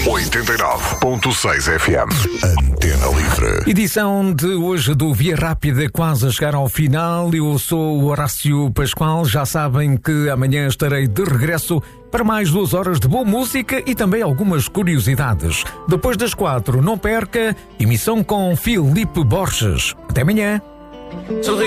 89.6 FM. Antena Livre. Edição de hoje do Via Rápida quase a chegar ao final. Eu sou o Horácio Pascoal. Já sabem que amanhã estarei de regresso para mais 2 horas de boa música e também algumas curiosidades. Depois das 4, não perca, emissão com Filipe Borges. Até amanhã.